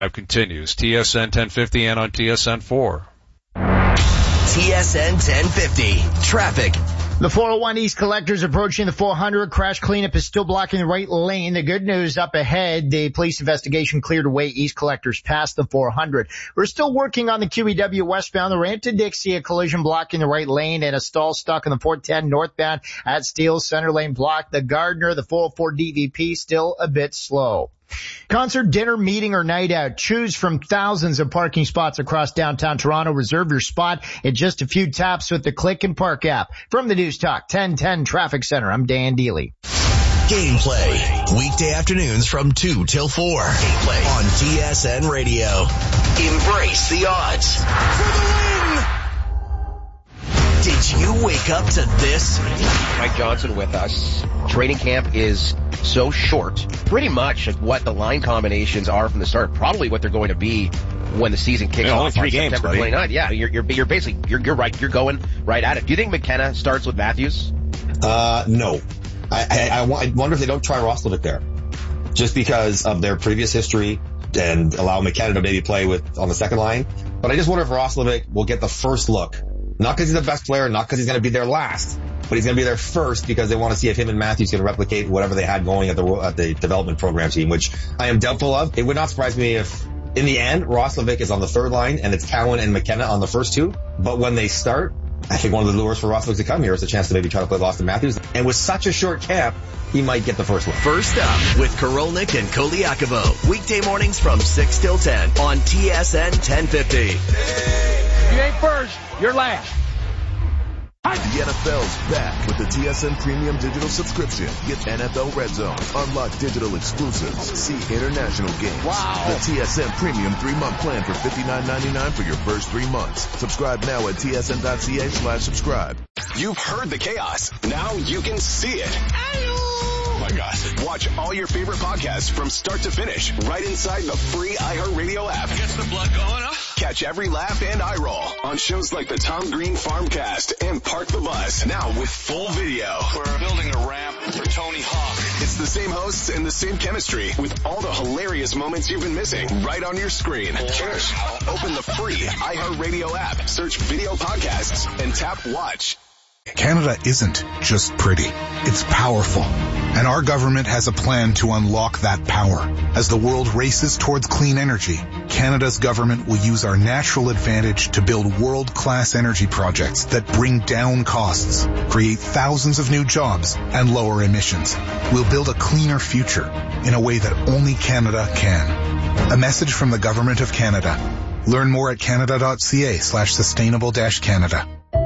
Continues. TSN 1050 and on TSN 4. TSN 1050. Traffic. The 401 East Collectors approaching the 400. Crash cleanup is still blocking the right lane. The good news up ahead, the police investigation cleared away East Collectors past the 400. We're still working on the QEW westbound. The ramp to Dixie, a collision blocking the right lane and a stall stuck on the 410 northbound at Steele. Center lane blocked. The Gardner, the 404 DVP still a bit slow. Concert, dinner, meeting, or night out. Choose from thousands of parking spots across downtown Toronto. Reserve your spot in just a few taps with the Click and Park app. From the News Talk 1010 Traffic Center, I'm Dan Deely. Gameplay. Weekday afternoons from 2 till 4. Gameplay on TSN Radio. Embrace the odds. For the win! Did you wake up to this? Mike Johnson with us. Training camp is so short. Pretty much what the line combinations are from the start. Probably what they're going to be when the season kicks off. Only 3 games, September 29th. Yeah, you're basically, you're right. You're going right at it. Do you think McKenna starts with Matthews? No. I wonder if they don't try Roslovic there. Just because of their previous history and allow McKenna to maybe play on the second line. But I just wonder if Roslovic will get the first look. Not because he's the best player, not because he's going to be there last, but he's going to be there first because they want to see if him and Matthews can replicate whatever they had going at the development program team, which I am doubtful of. It would not surprise me if, in the end, Roslovic is on the third line and it's Cowan and McKenna on the first two. But when they start, I think one of the lures for Roslovic to come here is a chance to maybe try to play Austin Matthews. And with such a short camp, he might get the first one. First up with Korolnik and Koliakovo. Weekday mornings from 6 till 10 on TSN 1050. You ain't first, you're last. The NFL's back with the TSN Premium Digital Subscription. Get NFL Red Zone, unlock digital exclusives, see international games. Wow. The TSN Premium 3-month plan for $59.99 for your first 3 months. Subscribe now at tsn.ca/subscribe. You've heard the chaos. Now you can see it. Oh my God. Watch all your favorite podcasts from start to finish right inside the free iHeartRadio app. Gets the blood going, huh? Catch every laugh and eye roll on shows like the Tom Green Farmcast and Park the Bus. Now with full video. We're building a ramp for Tony Hawk. It's the same hosts and the same chemistry with all the hilarious moments you've been missing right on your screen. Cheers. Open the free iHeartRadio app, search video podcasts, and tap watch. Canada isn't just pretty. It's powerful. And our government has a plan to unlock that power. As the world races towards clean energy, Canada's government will use our natural advantage to build world-class energy projects that bring down costs, create thousands of new jobs, and lower emissions. We'll build a cleaner future in a way that only Canada can. A message from the Government of Canada. Learn more at canada.ca/sustainable-Canada.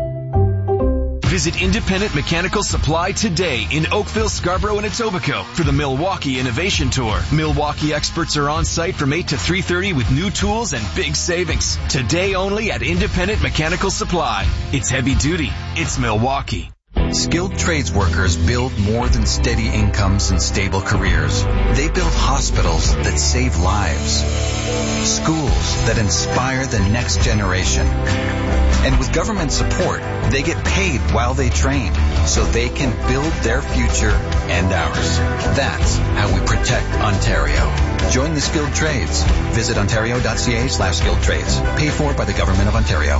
Visit Independent Mechanical Supply today in Oakville, Scarborough, and Etobicoke for the Milwaukee Innovation Tour. Milwaukee experts are on site from 8 to 3:30 with new tools and big savings. Today only at Independent Mechanical Supply. It's heavy duty. It's Milwaukee. Skilled trades workers build more than steady incomes and stable careers. They build hospitals that save lives, schools that inspire the next generation. And with government support, they get paid while they train so they can build their future and ours. That's how we protect Ontario. Join the skilled trades. Visit ontario.ca/skilled trades. Paid for by the Government of Ontario.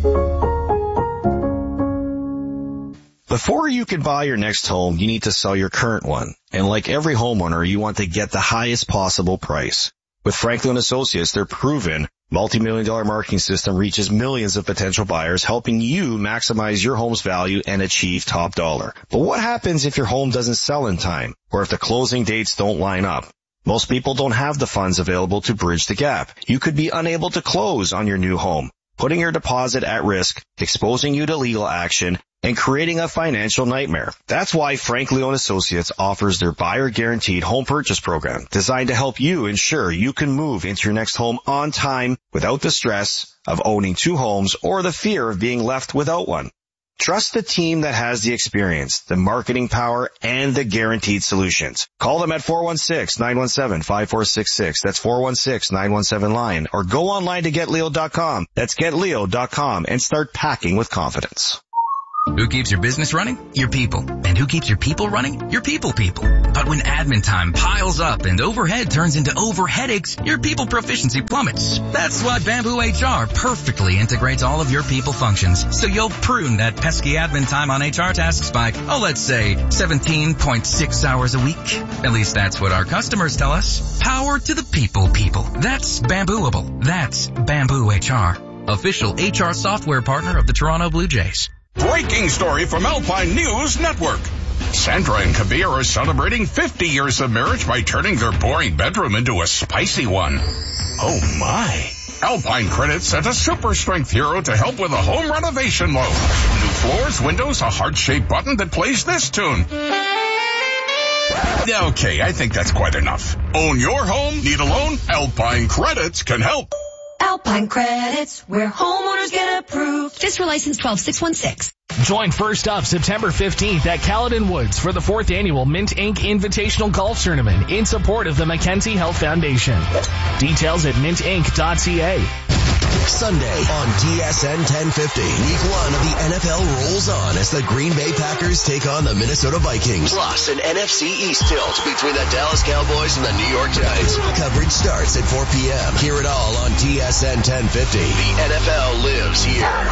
Before you can buy your next home, you need to sell your current one. And like every homeowner, you want to get the highest possible price. With Franklin Associates, their proven multi-million-dollar marketing system reaches millions of potential buyers, helping you maximize your home's value and achieve top dollar. But what happens if your home doesn't sell in time, or if the closing dates don't line up? Most people don't have the funds available to bridge the gap. You could be unable to close on your new home, putting your deposit at risk, exposing you to legal action, and creating a financial nightmare. That's why Franklin Associates offers their buyer guaranteed home purchase program, designed to help you ensure you can move into your next home on time without the stress of owning two homes or the fear of being left without one. Trust the team that has the experience, the marketing power, and the guaranteed solutions. Call them at 416-917-5466. That's 416-917-LINE. Or go online to GetLeo.com. That's GetLeo.com and start packing with confidence. Who keeps your business running? Your people. And who keeps your people running? Your people. But when admin time piles up and overhead turns into overheadaches, your people proficiency plummets. That's why Bamboo HR perfectly integrates all of your people functions. So you'll prune that pesky admin time on HR tasks by, let's say 17.6 hours a week. At least that's what our customers tell us. Power to the people. That's Bambooable. That's Bamboo HR. Official HR software partner of the Toronto Blue Jays. Breaking story from Alpine News Network. Sandra and Kabir are celebrating 50 years of marriage by turning their boring bedroom into a spicy one. Oh my. Alpine Credit sent a super strength hero to help with a home renovation loan. New floors, windows, a heart-shaped button that plays this tune. Okay, I think that's quite enough. Own your home? Need a loan? Alpine Credits can help. Alpine Credits, where homeowners get approved. FSRA license 12616. Join first up September 15th at Caledon Woods for the 4th annual Mint Inc. Invitational Golf Tournament in support of the Mackenzie Health Foundation. Details at mintinc.ca. Sunday on TSN 1050. Week 1 of the NFL rolls on as the Green Bay Packers take on the Minnesota Vikings. Plus an NFC East tilt between the Dallas Cowboys and the New York Giants. Coverage starts at 4 p.m. Hear it all on TSN 1050. The NFL lives here.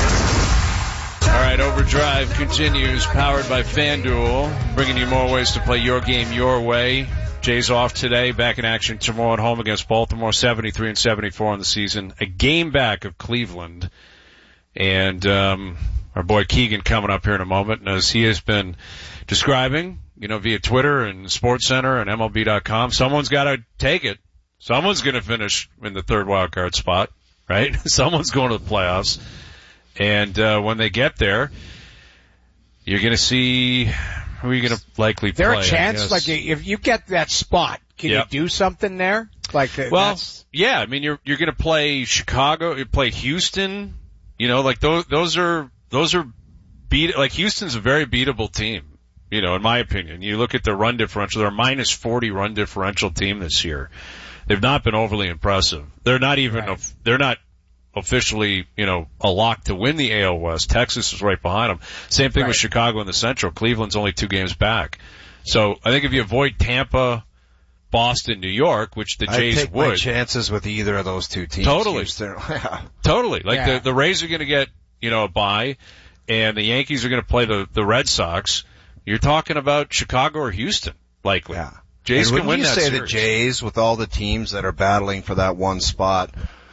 All right, Overdrive continues, powered by FanDuel, bringing you more ways to play your game your way. Jays off today, back in action tomorrow at home against Baltimore, 73-74 on the season. A game back of Cleveland. And our boy Keegan coming up here in a moment. And as he has been describing, via Twitter and SportsCenter and MLB.com, someone's got to take it. Someone's going to finish in the third wild card spot, right? Someone's going to the playoffs. And when they get there, you're going to see who are you going to likely play. There a chance, like if you get that spot, can you do something there? Yeah. I mean, you're going to play Chicago. You play Houston. Those are Houston's a very beatable team. In my opinion, you look at their run differential. They're a minus 40 run differential team this year. They've not been overly impressive. They're not even. Right. They're not officially, a lock to win the AL West. Texas is right behind them. Same thing with Chicago in the Central. Cleveland's only 2 games back. So I think if you avoid Tampa, Boston, New York, which the Jays take would. My chances with either of those two teams. Totally. Totally. The Rays are going to get, a bye, and the Yankees are going to play the Red Sox. You're talking about Chicago or Houston, likely. Yeah. Jays can win that series. When you say the Jays, with all the teams that are battling for that one spot,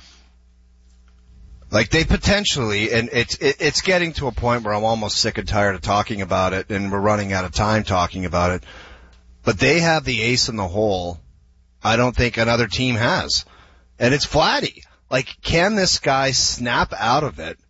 they potentially, and it's getting to a point where I'm almost sick and tired of talking about it, and we're running out of time talking about it, but they have the ace in the hole I don't think another team has. And it's Vladdy. Can this guy snap out of it?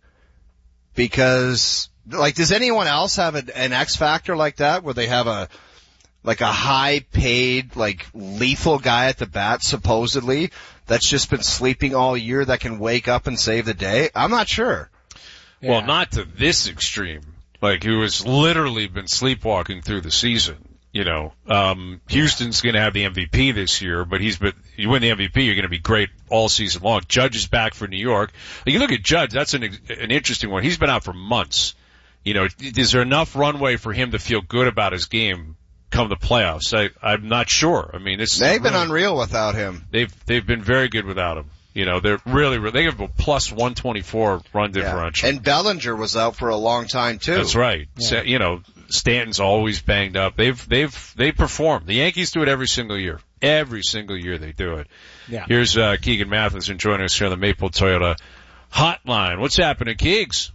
Because, does anyone else have an X factor like that, where they have a high paid, lethal guy at the bat, supposedly, that's just been sleeping all year that can wake up and save the day? I'm not sure. Yeah. Well, not to this extreme. Who has literally been sleepwalking through the season. Houston's going to have the MVP this year, but you win the MVP, you're going to be great all season long. Judge is back for New York. You look at Judge, that's an interesting one. He's been out for months. Is there enough runway for him to feel good about his game come the playoffs? I'm not sure. I mean, they've been unreal without him. They've been very good without him. They're really, they have a plus 124 run differential. And Bellinger was out for a long time too. That's right. Yeah. So, Stanton's always banged up. They perform. The Yankees do it every single year. Every single year they do it. Yeah. Here's, Keegan Matheson joining us here on the Maple Toyota hotline. What's happening, Keegs?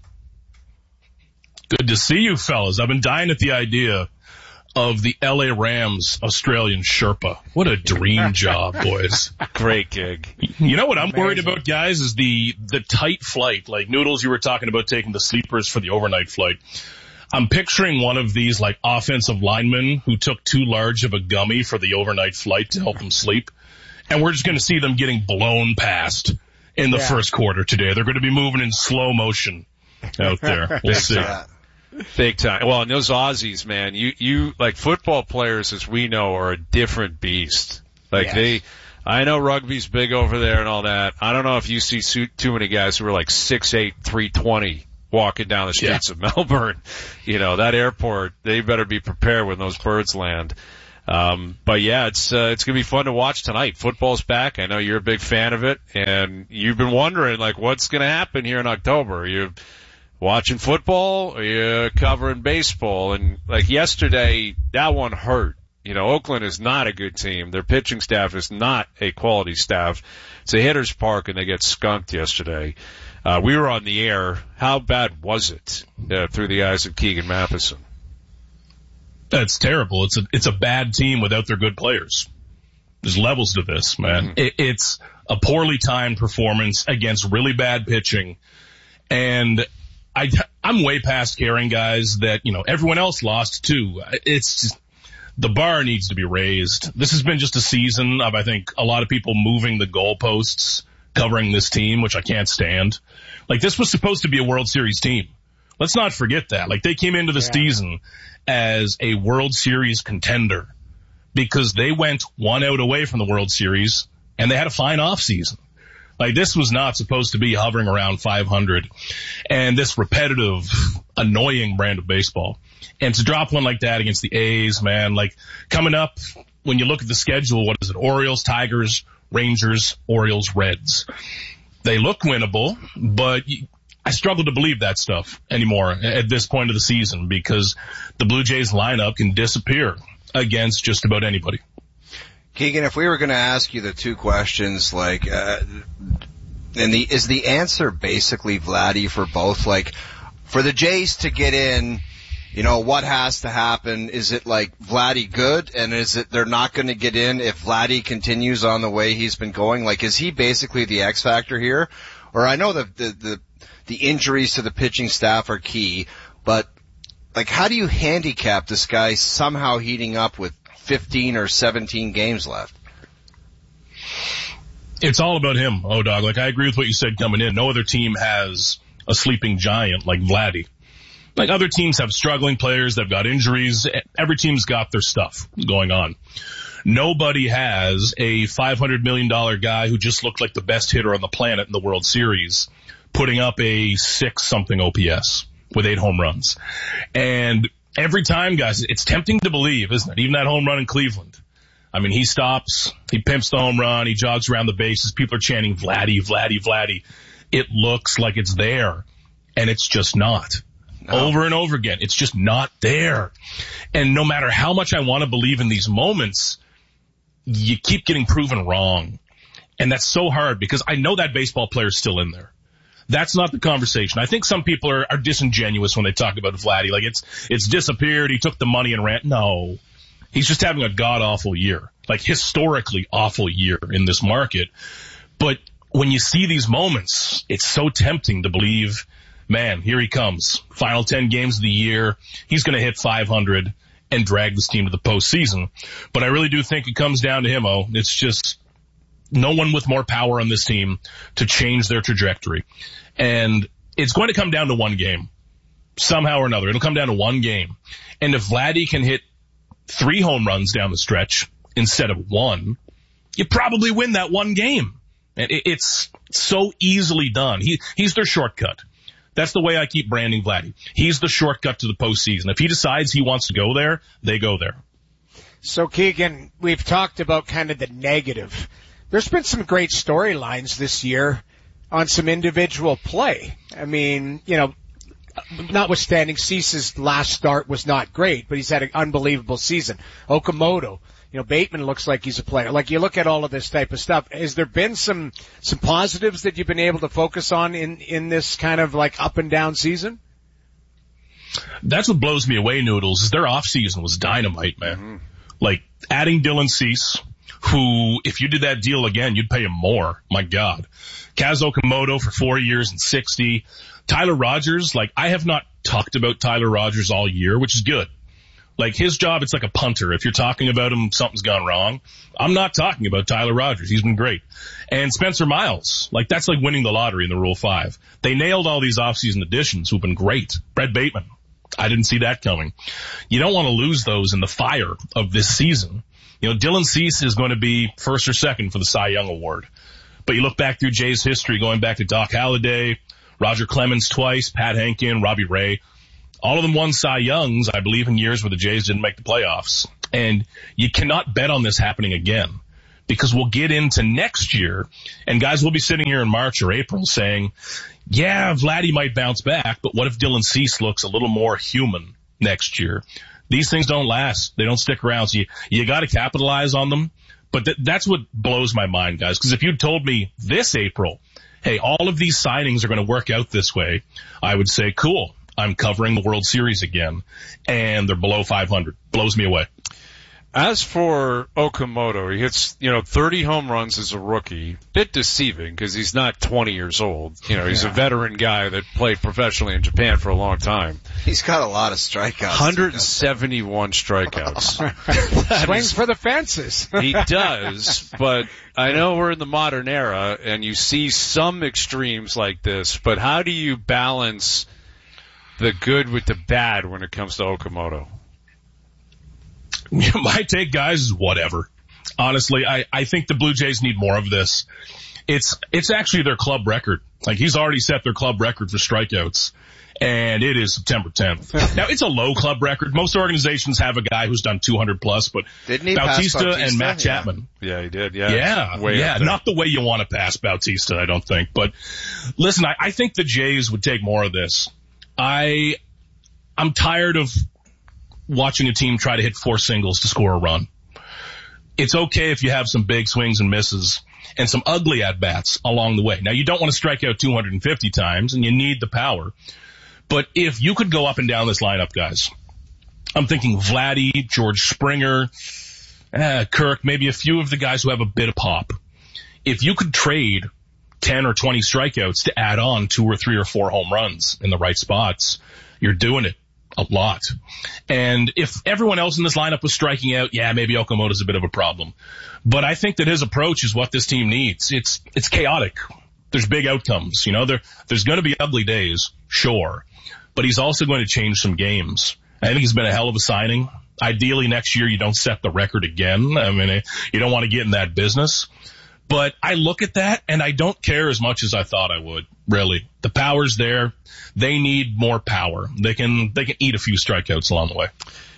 Good to see you fellas. I've been dying at the idea of the LA Rams Australian Sherpa. What a dream job, boys. Great gig. You know what I'm worried about, guys, is the tight flight. Noodles, you were talking about taking the sleepers for the overnight flight. I'm picturing one of these offensive linemen who took too large of a gummy for the overnight flight to help them sleep. And we're just going to see them getting blown past in the first quarter today. They're going to be moving in slow motion out there. We'll see. Big time. Well, and those Aussies, man, you football players, as we know, are a different beast. I know rugby's big over there and all that. I don't know if you see too many guys who are 6'8", 320 walking down the streets of Melbourne. You know, that airport, they better be prepared when those birds land. But yeah, it's going to be fun to watch tonight. Football's back. I know you're a big fan of it, and you've been wondering, like, what's going to happen here in October? Are you watching football or are you covering baseball? And like yesterday, that one hurt. You know, Oakland is not a good team. Their pitching staff is not a quality staff. It's a hitter's park, and they get skunked yesterday. We were on the air. How bad was it through the eyes of Keegan Matheson? That's terrible. It's a bad team without their good players. There's levels to this, man. Mm-hmm. It's a poorly timed performance against really bad pitching. And I'm way past caring, guys, that, you know, everyone else lost too. It's just, the bar needs to be raised. This has been just a season of, I think, a lot of people moving the goalposts covering this team, which I can't stand. Like, this was supposed to be a World Series team. Let's not forget that. Like, they came into the season as a World Series contender because they went one out away from the World Series and they had a fine off season. Like, this was not supposed to be hovering around 500 and this repetitive, annoying brand of baseball. And to drop one like that against the A's, man, like, coming up, when you look at the schedule, what is it? Orioles, Tigers, Rangers, Orioles, Reds. They look winnable, but I struggle to believe that stuff anymore at this point of the season because the Blue Jays lineup can disappear against just about anybody. Keegan, if we were going to ask you the two questions, like, is the answer basically Vladdy for both? Like, for the Jays to get in, you know, what has to happen? Is it like Vladdy good? And is it they're not going to get in if Vladdy continues on the way he's been going? Like, is he basically the X factor here? Or I know the injuries to the pitching staff are key, but like, how do you handicap this guy somehow heating up with 15 or 17 games left? It's all about him, O-Dog. Like, I agree with what you said coming in. No other team has a sleeping giant like Vladdy. Like, other teams have struggling players, they've got injuries. Every team's got their stuff going on. Nobody has a $500 million guy who just looked like the best hitter on the planet in the World Series putting up a 6-something OPS with 8 home runs. And every time, guys, it's tempting to believe, isn't it? Even that home run in Cleveland. I mean, he stops, he pimps the home run, he jogs around the bases, people are chanting Vladdy, Vladdy, Vladdy. It looks like it's there, and it's just not. No. Over and over again, it's just not there. And no matter how much I want to believe in these moments, you keep getting proven wrong. And that's so hard because I know that baseball player's still in there. That's not the conversation. I think some people are disingenuous when they talk about Vladdy. Like, it's disappeared, he took the money and ran. No. He's just having a god-awful year. Like, historically awful year in this market. But when you see these moments, it's so tempting to believe, man, here he comes. Final 10 games of the year. He's going to hit 500 and drag this team to the postseason. But I really do think it comes down to him, O. It's just no one with more power on this team to change their trajectory. And it's going to come down to one game. Somehow or another. It'll come down to one game. And if Vladdy can hit 3 home runs down the stretch instead of 1, you probably win that one game. And it's so easily done. He's their shortcut. That's the way I keep branding Vladdy. He's the shortcut to the postseason. If he decides he wants to go there, they go there. So, Keegan, we've talked about kind of the negative. There's been some great storylines this year on some individual play. I mean, you know, notwithstanding Cease's last start was not great, but he's had an unbelievable season. Okamoto, you know, Bateman looks like he's a player. Like, you look at all of this type of stuff. Has there been some positives that you've been able to focus on in this kind of like up and down season? That's what blows me away, Noodles, is their off season was dynamite, man. Mm-hmm. Like, adding Dylan Cease, who, if you did that deal again, you'd pay him more. My God. Kaz Okamoto for 4 years and 60. Tyler Rogers, like, I have not talked about Tyler Rogers all year, which is good. Like, his job, it's like a punter. If you're talking about him, something's gone wrong. I'm not talking about Tyler Rogers. He's been great. And Spencer Miles, like, that's like winning the lottery in the Rule 5. They nailed all these offseason additions who've been great. Brett Bateman, I didn't see that coming. You don't want to lose those in the fire of this season. You know, Dylan Cease is going to be first or second for the Cy Young Award. But you look back through Jay's history, going back to Doc Halladay, Roger Clemens twice, Pat Henkin, Robbie Ray. All of them won Cy Youngs, I believe, in years where the Jays didn't make the playoffs. And you cannot bet on this happening again, because we'll get into next year and guys will be sitting here in March or April saying, yeah, Vladdy might bounce back, but what if Dylan Cease looks a little more human next year? These things don't last. They don't stick around. So you got to capitalize on them. But that's what blows my mind, guys, because if you'd told me this April, hey, all of these signings are going to work out this way, I would say, cool. I'm covering the World Series again, and they're below 500. Blows me away. As for Okamoto, he hits, 30 home runs as a rookie. Bit deceiving because he's not 20 years old. He's a veteran guy that played professionally in Japan for a long time. He's got a lot of strikeouts. 171 strikeouts. Swings for the fences. He does, but I know we're in the modern era and you see some extremes like this, but how do you balance the good with the bad when it comes to Okamoto? My take, guys, is whatever. Honestly, I think the Blue Jays need more of this. It's actually their club record. Like, he's already set their club record for strikeouts, and it is September 10th. Now, it's a low club record. Most organizations have a guy who's done 200 plus, but Bautista and Matt Chapman. Yeah, he did. Yeah. Not the way you want to pass Bautista, I don't think. But listen, I think the Jays would take more of this. I'm tired of watching a team try to hit 4 singles to score a run. It's okay if you have some big swings and misses and some ugly at-bats along the way. Now, you don't want to strike out 250 times, and you need the power. But if you could go up and down this lineup, guys, I'm thinking Vladdy, George Springer, Kirk, maybe a few of the guys who have a bit of pop. If you could trade 10 or 20 strikeouts to add on 2 or 3 or 4 home runs in the right spots, you're doing it a lot. And if everyone else in this lineup was striking out, yeah, maybe Okamoto's a bit of a problem. But I think that his approach is what this team needs. It's chaotic. There's big outcomes. There's going to be ugly days, sure. But he's also going to change some games. I think he's been a hell of a signing. Ideally, next year you don't set the record again. I mean, you don't want to get in that business. But I look at that and I don't care as much as I thought I would, really. The power's there. They need more power. They can eat a few strikeouts along the way.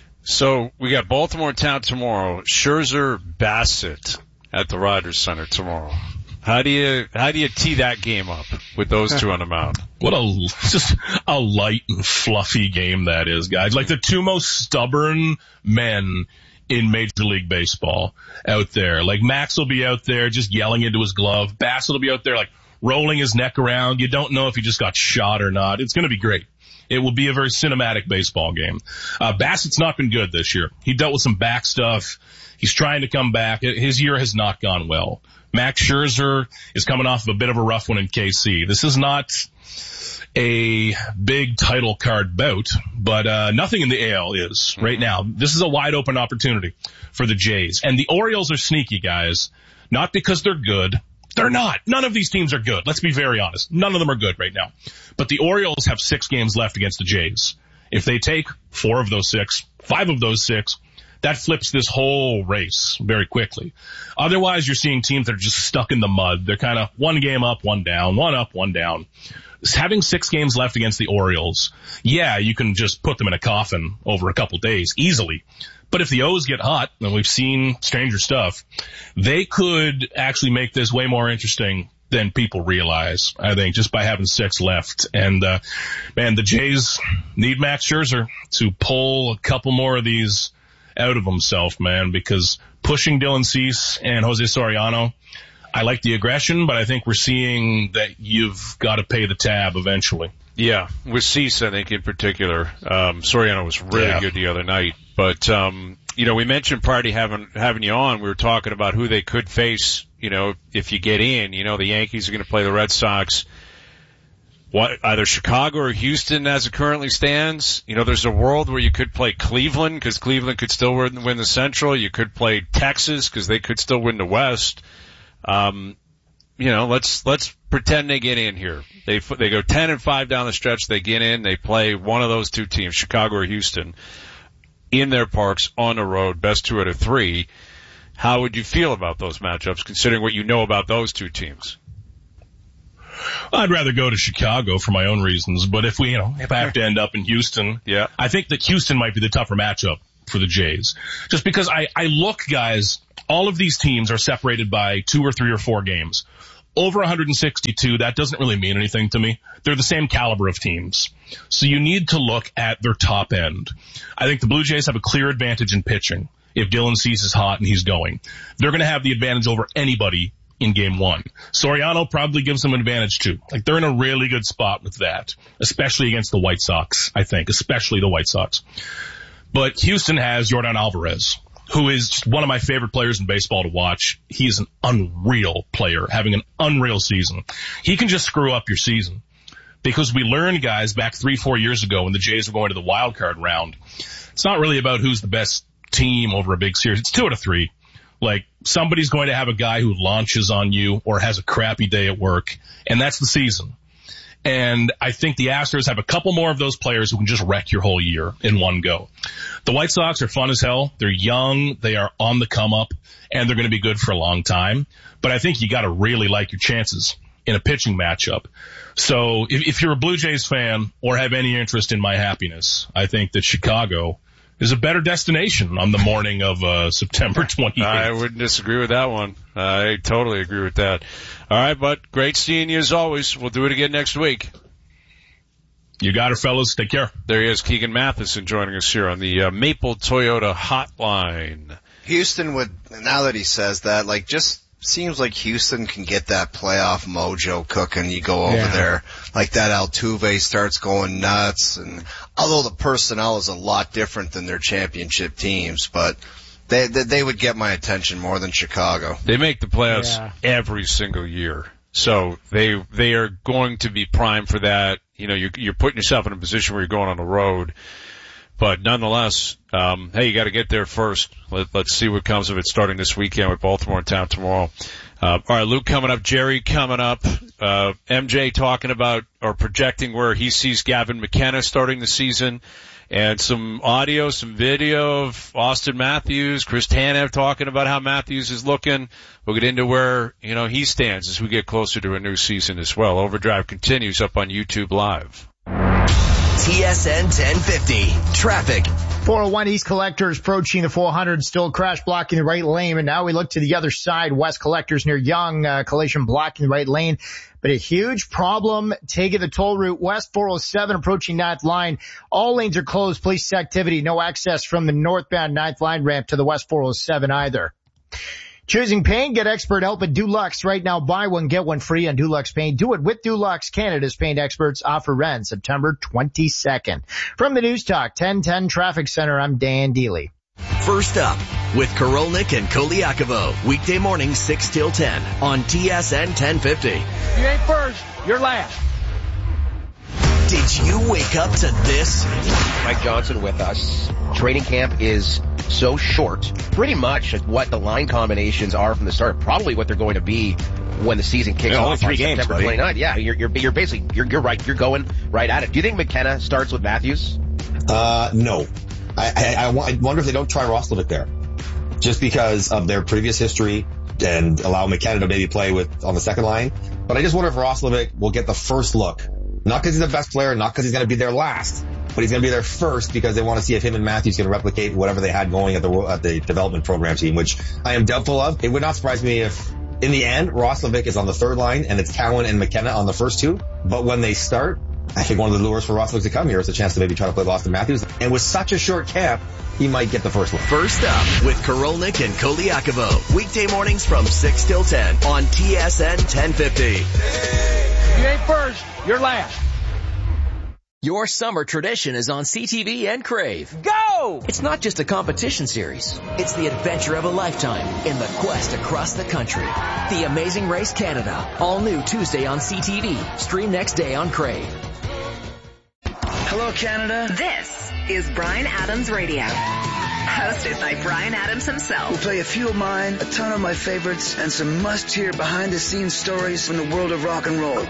So we got Baltimore Town tomorrow. Scherzer, Bassett at the Rogers Center tomorrow. How do you tee that game up with those two on the mound? What just a light and fluffy game that is, guys. Like the two most stubborn men in Major League Baseball out there. Like Max will be out there just yelling into his glove. Bassett will be out there like rolling his neck around. You don't know if he just got shot or not. It's going to be great. It will be a very cinematic baseball game. Bassett's not been good this year. He dealt with some back stuff. He's trying to come back. His year has not gone well. Max Scherzer is coming off of a bit of a rough one in KC. This is not a big title card bout, but nothing in the AL is right now. This is a wide open opportunity for the Jays. And the Orioles are sneaky, guys. Not because they're good. They're not. None of these teams are good. Let's be very honest. None of them are good right now. But the Orioles have 6 games left against the Jays. If they take 4 of those 6, 5 of those 6, that flips this whole race very quickly. Otherwise, you're seeing teams that are just stuck in the mud. They're kind of 1 game up, 1 down, 1 up, 1 down. Having 6 games left against the Orioles, yeah, you can just put them in a coffin over a couple days easily. But if the O's get hot, and we've seen stranger stuff, they could actually make this way more interesting than people realize, I think, just by having 6 left. And, man, the Jays need Max Scherzer to pull a couple more of these out of himself, man, because pushing Dylan Cease and Jose Soriano, I like the aggression, but I think we're seeing that you've got to pay the tab eventually. Yeah, with Cease, I think in particular, Soriano was really good the other night. But, we mentioned prior to having you on, we were talking about who they could face, if you get in. The Yankees are going to play the Red Sox. Either Chicago or Houston as it currently stands. There's a world where you could play Cleveland because Cleveland could still win the Central. You could play Texas because they could still win the West. Let's pretend they get in here. They go 10-5 down the stretch. They get in. They play one of those 2 teams, Chicago or Houston, in their parks on the road, best 2 out of 3. How would you feel about those matchups, considering what you know about those 2 teams? I'd rather go to Chicago for my own reasons, but if we, if I have to end up in Houston, I think that Houston might be the tougher matchup for the Jays. Just because I look, guys, all of these teams are separated by 2 or 3 or 4 games. Over 162, that doesn't really mean anything to me. They're the same caliber of teams. So you need to look at their top end. I think the Blue Jays have a clear advantage in pitching. If Dylan Cease is hot and he's going, they're going to have the advantage over anybody in game 1. Soriano probably gives them an advantage too. Like, they're in a really good spot with that, especially against the White Sox, I think, especially the White Sox. But Houston has Yordan Alvarez, who is one of my favorite players in baseball to watch. He is an unreal player, having an unreal season. He can just screw up your season. Because we learned, guys, back 3-4 years ago when the Jays were going to the wild card round, it's not really about who's the best team over a big series. It's 2 out of 3. Like, somebody's going to have a guy who launches on you or has a crappy day at work, and that's the season. And I think the Astros have a couple more of those players who can just wreck your whole year in one go. The White Sox are fun as hell. They're young. They are on the come up, and they're going to be good for a long time. But I think you got to really like your chances in a pitching matchup. So if you're a Blue Jays fan or have any interest in my happiness, I think that Chicago is a better destination on the morning of September 28th. I wouldn't disagree with that one. I totally agree with that. All right, bud. Great seeing you as always. We'll do it again next week. You got it, fellas. Take care. There he is, Keegan Matheson, joining us here on the Maple Toyota Hotline. Houston would, now that he says that, like, just seems like Houston can get that playoff mojo cooking. You go over there, like that Altuve starts going nuts, and although the personnel is a lot different than their championship teams, but they would get my attention more than Chicago. They make the playoffs every single year, so they are going to be primed for that. You know, you're putting yourself in a position where you're going on the road. But nonetheless, hey, you got to get there first. Let's see what comes of it starting this weekend with Baltimore in town tomorrow. All right, Luke coming up, Jerry coming up, MJ talking about or projecting where he sees Gavin McKenna starting the season, and some audio, some video of Austin Matthews, Chris Tanev talking about how Matthews is looking. We'll get into where, he stands as we get closer to a new season as well. Overdrive continues up on YouTube Live. TSN 1050. Traffic. 401 East Collectors approaching the 400, still crash blocking the right lane. And now we look to the other side, West Collectors near Young, collision blocking the right lane. But a huge problem taking the toll route west 407 approaching 9th line. All lanes are closed. Police activity. No access from the northbound 9th line ramp to the west 407 either. Choosing paint, get expert help at Dulux. Right now, buy one, get one free on Dulux Paint. Do it with Dulux. Canada's paint experts offer rent September 22nd. From the News Talk 1010 Traffic Center, I'm Dan Deely. First up with Korolnik and Koliakovo. Weekday morning 6 till 10 on TSN 1050. You ain't first, you're last. Did you wake up to this? Mike Johnson with us. Training camp is so short. Pretty much what the line combinations are from the start. Probably what they're going to be when the season kicks off. Only 3 games, September 29th. Yeah, you're basically you're right. You're going right at it. Do you think McKenna starts with Matthews? No. I wonder if they don't try Roslovic there, just because of their previous history, and allow McKenna to maybe play on the second line. But I just wonder if Roslovic will get the first look. Not because he's the best player, not because he's going to be there last, but he's going to be there first because they want to see if him and Matthews can replicate whatever they had going at the development program team, which I am doubtful of. It would not surprise me if, in the end, Roslovic is on the third line and it's Cowan and McKenna on the first 2. But when they start, I think one of the lures for Roslovic to come here is a chance to maybe try to play Austin Matthews. And with such a short camp, he might get the first one. First up with Korolnik and Koliakovo. Weekday mornings from 6 till 10 on TSN 1050. You ain't first, you're last. Your summer tradition is on CTV and Crave. Go! It's not just a competition series. It's the adventure of a lifetime in the quest across the country. The Amazing Race Canada. All new Tuesday on CTV. Stream next day on Crave. Hello, Canada. This is Bryan Adams Radio. Hosted by Bryan Adams himself. We'll play a few of mine, a ton of my favorites, and some must-hear behind-the-scenes stories from the world of rock and roll.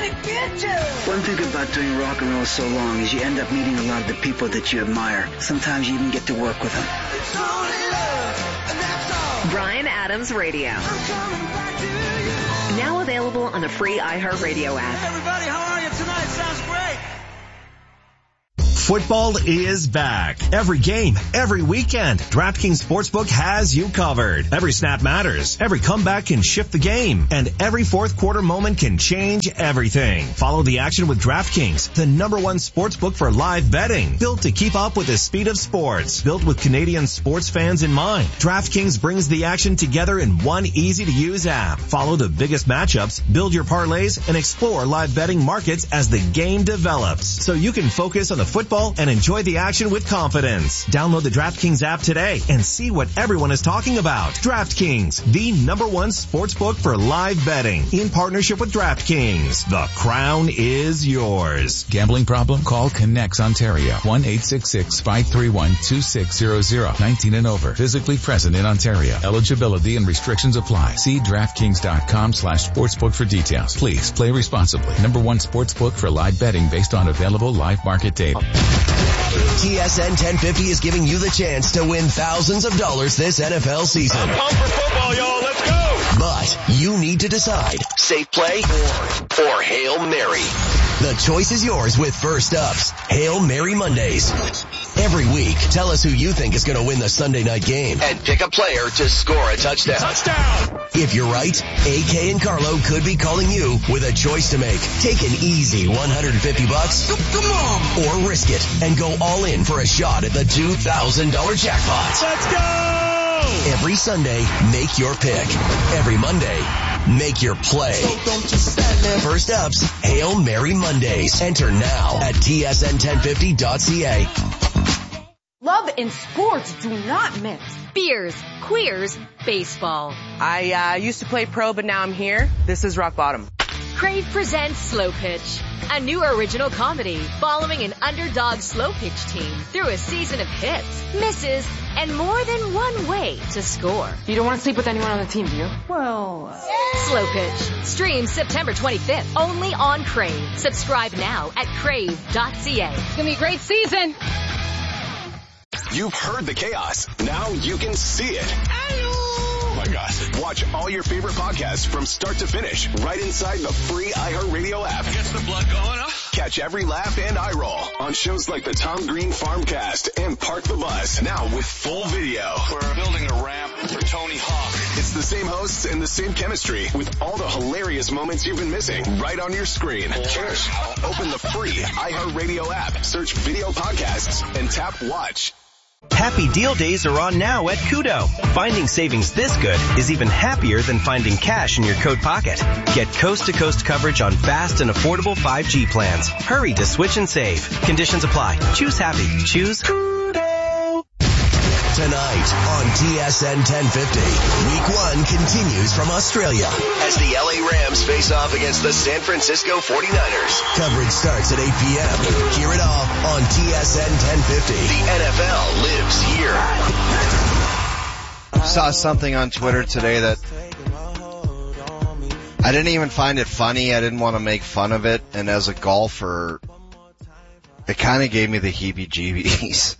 One thing about doing rock and roll so long is you end up meeting a lot of the people that you admire. Sometimes you even get to work with them. Bryan Adams Radio. Now available on the free iHeartRadio app. Hey everybody, how are you tonight? Sounds great. Football is back. Every game, every weekend, DraftKings Sportsbook has you covered. Every snap matters. Every comeback can shift the game. And every fourth quarter moment can change everything. Follow the action with DraftKings, the #1 sportsbook for live betting. Built to keep up with the speed of sports. Built with Canadian sports fans in mind. DraftKings brings the action together in one easy-to-use app. Follow the biggest matchups, build your parlays, and explore live betting markets as the game develops. So you can focus on the football and enjoy the action with confidence. Download the DraftKings app today and see what everyone is talking about. DraftKings, the #1 sportsbook for live betting. In partnership with DraftKings, the crown is yours. Gambling problem? Call Connects Ontario. 1-866-531-2600. 19 and over. Physically present in Ontario. Eligibility and restrictions apply. See DraftKings.com/sportsbook for details. Please play responsibly. #1 sportsbook for live betting based on available live market data. TSN 1050 is giving you the chance to win thousands of dollars this NFL season. I'm pumped for football, y'all. Let's go. But you need to decide, safe play or Hail Mary. The choice is yours with First Up's Hail Mary Mondays. Every week, tell us who you think is going to win the Sunday night game and pick a player to score a touchdown. Touchdown! If you're right, AK and Carlo could be calling you with a choice to make. Take an easy $150 Come on! or risk it and go all in for a shot at the $2,000 jackpot. Let's go! Every Sunday, make your pick. Every Monday, make your play. So don't you stand there. First Up's Hail Mary Mondays. Enter now at tsn1050.ca. Love and sports do not mix. Beers, queers, baseball. I used to play pro, but now I'm here. This is rock bottom. Crave presents Slow Pitch, a new original comedy following an underdog slow pitch team through a season of hits, misses, and more than one way to score. You don't want to sleep with anyone on the team, do you? Well, Slow Pitch streams September 25th only on Crave. Subscribe now at crave.ca. It's going to be a great season. You've heard the chaos. Now you can see it. Oh my gosh. Watch all your favorite podcasts from start to finish right inside the free iHeartRadio app. Gets the blood going, huh? Catch every laugh and eye roll on shows like the Tom Green Farmcast and Park the Bus. Now with full video. We're building a ramp for Tony Hawk. It's the same hosts and the same chemistry with all the hilarious moments you've been missing right on your screen. Just open the free iHeartRadio app, search video podcasts, and tap watch. Happy Deal Days are on now at Kudo. Finding savings this good is even happier than finding cash in your coat pocket. Get coast-to-coast coverage on fast and affordable 5G plans. Hurry to switch and save. Conditions apply. Choose happy. Choose Kudo. Tonight on TSN 1050, Week 1 continues from Australia as the LA Rams face off against the San Francisco 49ers. Coverage starts at 8 p.m. Hear it all on TSN 1050. The NFL lives here. I saw something on Twitter today that I didn't even find it funny. I didn't want to make fun of it. And as a golfer, it kind of gave me the heebie-jeebies.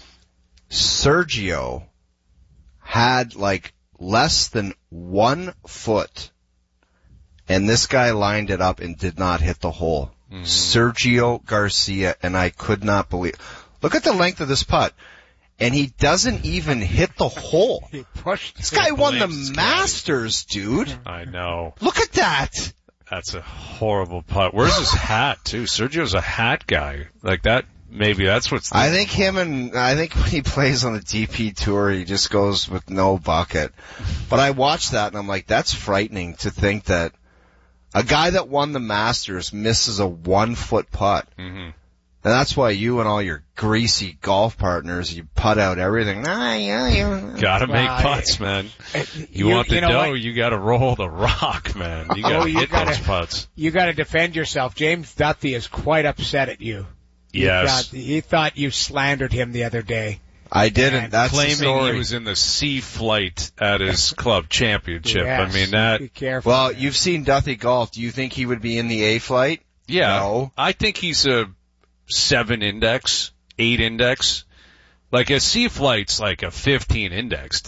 Sergio had like less than 1 foot, and this guy lined it up and did not hit the hole. Mm-hmm. Sergio Garcia, and I could not believe. Look at the length of this putt, and he doesn't even hit the hole. He pushed. This guy won the Masters, dude. I know. Look at that. That's a horrible putt. Where's his hat, too? Sergio's a hat guy. Like that. Maybe that's what's... I think when he plays on the DP Tour, he just goes with no bucket. But I watched that and I'm like, that's frightening to think that a guy that won the Masters misses a 1 foot putt. Mm-hmm. And that's why you and all your greasy golf partners, you putt out everything. Gotta make putts, man. You want the dough, you gotta roll the rock, man. You gotta hit those putts. You gotta defend yourself. James Duthie is quite upset at you. Yes. He thought you slandered him the other day. I didn't. That's claiming the story. He was in the C flight at his club championship. Yes. I mean that. Be careful. Well, you've seen Duthie golf. Do you think he would be in the A flight? Yeah. No. I think he's a 7 index, 8 index. Like a C flight's like a 15 index, dude.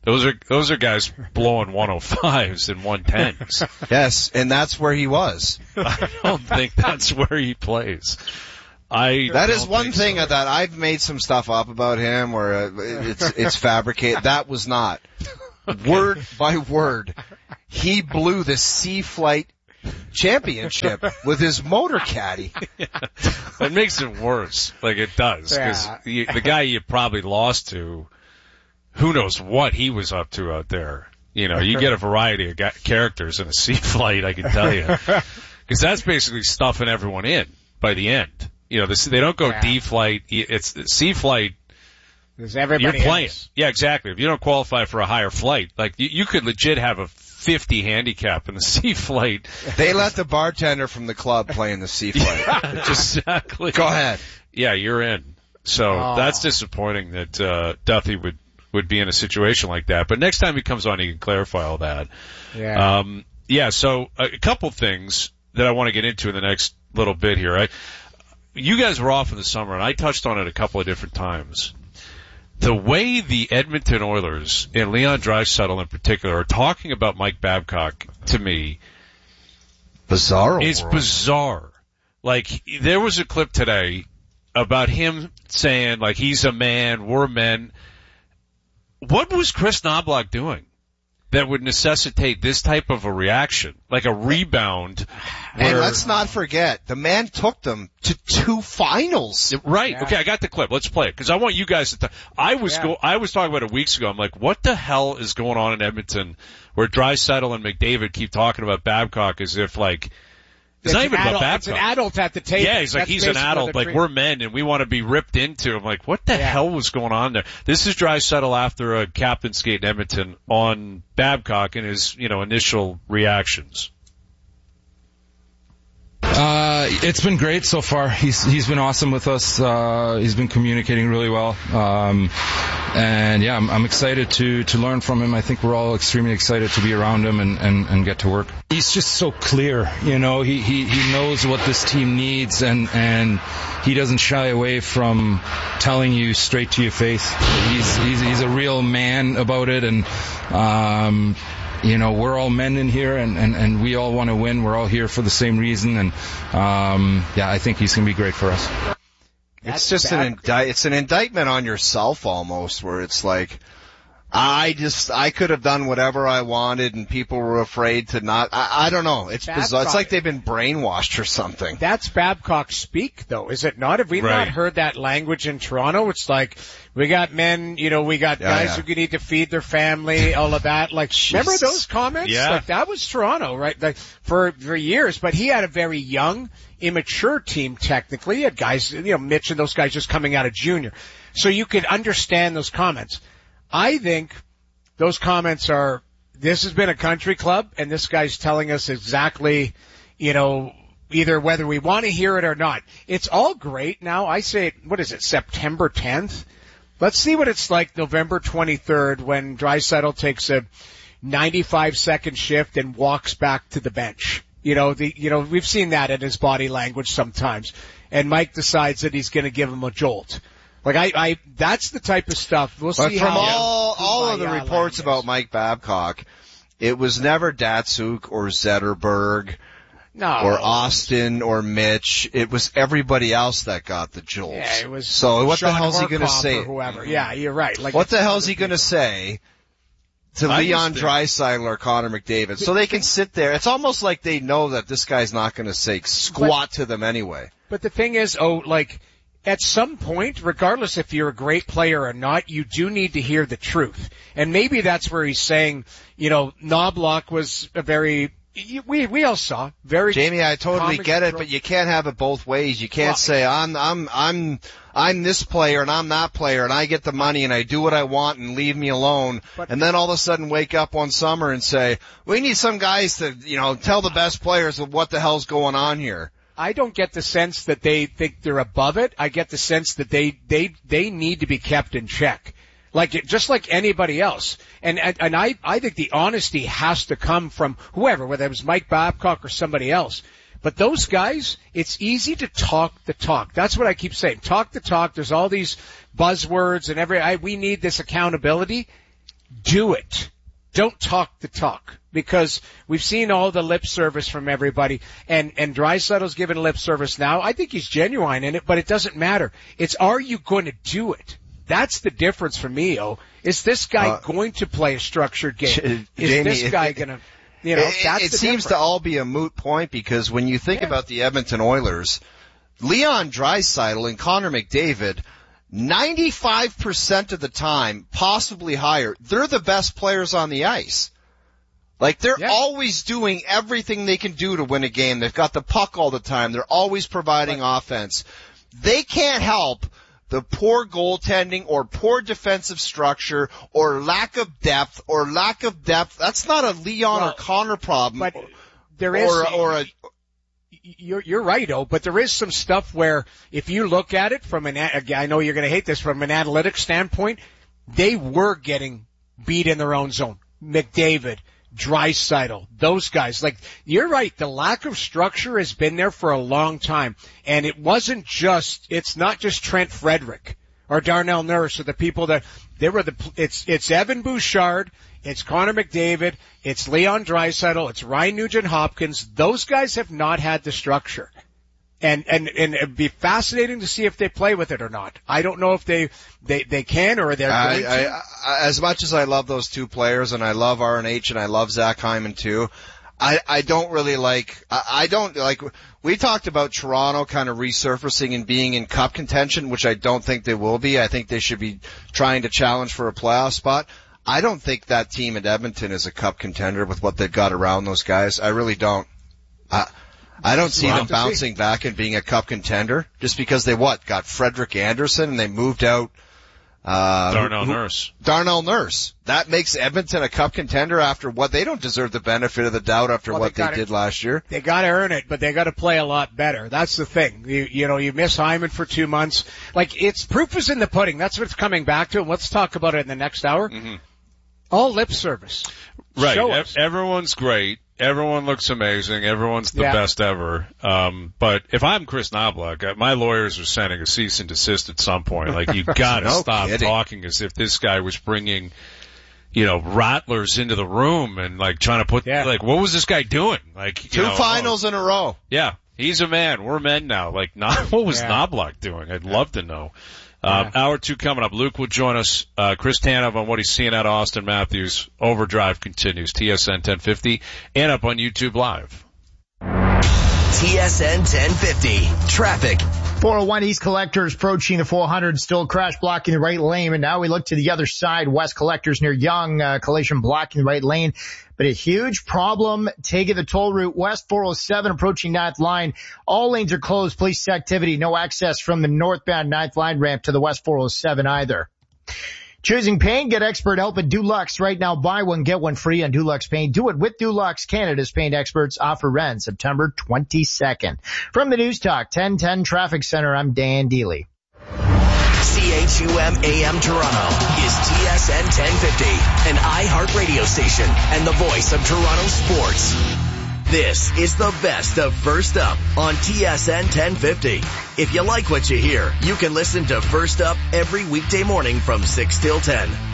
Those are guys blowing 105s and 110s. Yes, and that's where he was. I don't think that's where he plays. That is one thing that I've made some stuff up about him where it's fabricated. That was not. Word by word. He blew the Sea Flight championship with his motor caddy. Yeah. It makes it worse. Like it does. Because the guy you probably lost to, who knows what he was up to out there. You know, you get a variety of characters in a Sea Flight, I can tell you. Because that's basically stuffing everyone in by the end. You know, they don't go D Flight. It's C Flight. There's everybody You're playing. else. Yeah, exactly. If you don't qualify for a higher flight, like you could legit have a 50 handicap in the C Flight. They let the bartender from the club play in the Sea Flight. Exactly. Go ahead. Yeah, you're in. So that's disappointing that Duffy would be in a situation like that. But next time he comes on, he can clarify all that. Yeah. So a couple things that I want to get into in the next little bit here. You guys were off in the summer, and I touched on it a couple of different times. The way the Edmonton Oilers, and Leon Draisaitl in particular, are talking about Mike Babcock, to me, it's bizarre. Like, there was a clip today about him saying, like, he's a man, we're men. What was Chris Knoblauch doing that would necessitate this type of a reaction, like a rebound? And let's not forget, the man took them to 2 finals. Right. Yeah. Okay, I got the clip. Let's play it because I want you guys to. I was talking about it weeks ago. I'm like, what the hell is going on in Edmonton, where Draisaitl and McDavid keep talking about Babcock as if like it's not even about Babcock. It's an adult at the table. Yeah, he's like, he's an adult. Like, we're men and we want to be ripped into. I'm like, what the hell was going on there? This is Draisaitl after a captain's skate in Edmonton on Babcock and his, initial reactions. It's been great so far. He's been awesome with us. He's been communicating really well. And yeah, I'm excited to learn from him. I think we're all extremely excited to be around him and get to work. He's just so clear, he knows what this team needs and he doesn't shy away from telling you straight to your face. He's a real man about it and, we're all men in here and we all want to win. We're all here for the same reason. And, I think he's going to be great for us. It's just it's an indictment on yourself almost, where it's like, I could have done whatever I wanted and people were afraid to not, I don't know. It's bizarre. It's like they've been brainwashed or something. That's Babcock speak though, is it not? Have we not heard that language in Toronto? It's like, we got men, we got guys who need to feed their family, all of that. Like, remember those comments? Yeah. Like, that was Toronto, right? Like, for years, but he had a very young, immature team technically. He had guys, Mitch and those guys just coming out of junior. So you could understand those comments. I think those comments are, this has been a country club and this guy's telling us exactly, either whether we want to hear it or not. It's all great now. I say, September 10th? Let's see what it's like November 23rd when Draisaitl takes a 95-second shift and walks back to the bench. We've seen that in his body language sometimes. And Mike decides that he's going to give him a jolt. Like that's the type of stuff. We'll see. But from all of the reports about Mike Babcock, it was never Datsuk or Zetterberg. No. Or Austin or Mitch. It was everybody else that got the jolts. Yeah, it was. So what Sean the hell's he going to say? Or whoever. Yeah, you're right. Like, what the hell's he going to say to Leon Draisaitl or Connor McDavid? So they can sit there. It's almost like they know that this guy's not going to say squat to them anyway. But the thing is, at some point, regardless if you're a great player or not, you do need to hear the truth. And maybe that's where he's saying, Knoblauch was a very, we all saw very. Jamie, I totally get it, but you can't have it both ways. You can't say I'm this player and I'm that player and I get the money and I do what I want and leave me alone. And then all of a sudden wake up one summer and say, we need some guys to, tell the best players what the hell's going on here. I don't get the sense that they think they're above it. I get the sense that they need to be kept in check. Just like anybody else. And I think the honesty has to come from whoever, whether it was Mike Babcock or somebody else. But those guys, it's easy to talk the talk. That's what I keep saying. Talk the talk. There's all these buzzwords and we need this accountability. do it. Don't talk the talk, because we've seen all the lip service from everybody, and Draisaitl's giving lip service now. I think he's genuine in it, but it doesn't matter. It's, are you going to do it? That's the difference for me, Is this guy going to play a structured game? Is Jamie, this guy going to, that's it seems to all be a moot point, because when you think about the Edmonton Oilers, Leon Draisaitl and Connor McDavid, 95% of the time, possibly higher, they're the best players on the ice. Like, they're always doing everything they can do to win a game. They've got the puck all the time. They're always providing offense. They can't help the poor goaltending or poor defensive structure or lack of depth. That's not a Leon or Connor problem. But there is You're right, but there is some stuff where if you look at it from I know you're going to hate this, from an analytics standpoint, they were getting beat in their own zone. McDavid, Draisaitl, those guys. Like, you're right, the lack of structure has been there for a long time. And it's not just Trent Frederick or Darnell Nurse or the people that, it's Evan Bouchard, it's Connor McDavid, it's Leon Draisaitl, it's Ryan Nugent-Hopkins. Those guys have not had the structure. And it'd be fascinating to see if they play with it or not. I don't know if they can or they're going to. As much as I love those two players, and I love RNH and I love Zach Hyman too, I don't like, we talked about Toronto kind of resurfacing and being in cup contention, which I don't think they will be. I think they should be trying to challenge for a playoff spot. I don't think that team at Edmonton is a cup contender with what they've got around those guys. I really don't. I don't see them bouncing back and being a cup contender just because they got Frederik Andersen and they moved out Darnell Nurse. Darnell Nurse. That makes Edmonton a cup contender after what they don't deserve the benefit of the doubt after what they did last year. They got to earn it, but they got to play a lot better. That's the thing. You miss Hyman for 2 months. Like, it's proof is in the pudding. That's what it's coming back to. And let's talk about it in the next hour. Mm-hmm. All lip service. Right. Everyone's great. Everyone looks amazing. Everyone's the best ever. But if I'm Chris Knoblauch, my lawyers are sending a cease and desist at some point. Like, you gotta stop talking as if this guy was bringing, rattlers into the room and like trying to put, like, what was this guy doing? Like, two finals in a row. Yeah. He's a man. We're men now. Like, what was Knoblauch doing? I'd love to know. Hour 2 coming up. Luke will join us. Chris Tanev on what he's seeing out of Austin Matthews. Overdrive continues. TSN 1050 and up on YouTube Live. TSN 1050. Traffic. 401 East Collectors approaching the 400, still crash blocking the right lane. And now we look to the other side, West Collectors near Young, collision blocking the right lane. But a huge problem taking the toll route west 407 approaching 9th line. All lanes are closed. Police activity. No access from the northbound 9th line ramp to the west 407 either. Choosing paint, get expert help at Dulux. Right now, buy one, get one free on Dulux Paint. Do it with Dulux. Canada's paint experts offer ends September 22nd. From the News Talk 1010 Traffic Center, I'm Dan Deely. CHUM AM Toronto is TSN 1050, an iHeart radio station and the voice of Toronto sports. This is the best of First Up on TSN 1050. If you like what you hear, you can listen to First Up every weekday morning from 6 till 10.